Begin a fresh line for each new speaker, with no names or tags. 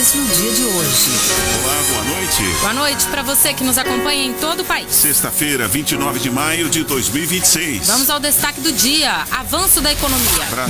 país no dia de hoje.
Olá, boa noite.
Boa noite para você que nos acompanha em todo o país.
Sexta-feira, 29 de maio de 2026.
Vamos ao destaque do dia. Avanço da economia.